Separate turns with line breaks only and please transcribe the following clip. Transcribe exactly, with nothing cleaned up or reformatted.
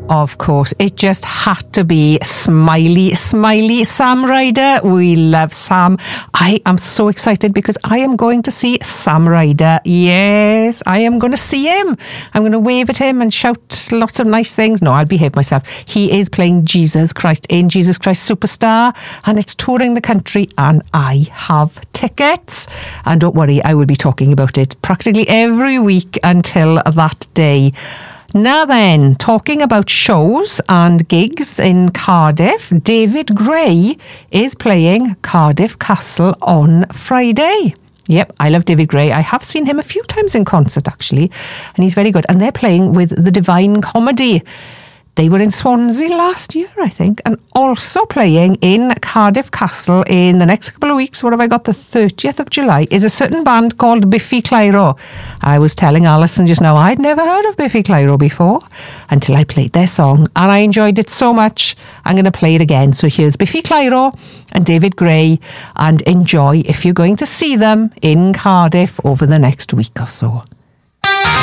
Of course, it just had to be Smiley, Smiley Sam Ryder. We love Sam. I am so excited because I am going to see Sam Ryder. Yes, I am going to see him. I'm going to wave at him and shout lots of nice things. No, I'll behave myself. He is playing Jesus Christ in Jesus Christ Superstar, and it's touring the country, and I have tickets. And don't worry, I will be talking about it practically every week until that day. Now then, talking about shows and gigs in Cardiff, David Gray is playing Cardiff Castle on Friday. Yep, I love David Gray. I have seen him a few times in concert, actually, and he's very good. And they're playing with the Divine Comedy. They were in Swansea last year, I think, and also playing in Cardiff Castle in the next couple of weeks. What have I got? The thirtieth of July is a certain band called Biffy Clyro. I was telling Alison just now, I'd never heard of Biffy Clyro before until I played their song, and I enjoyed it so much. I'm going to play it again. So here's Biffy Clyro and David Gray, and enjoy if you're going to see them in Cardiff over the next week or so.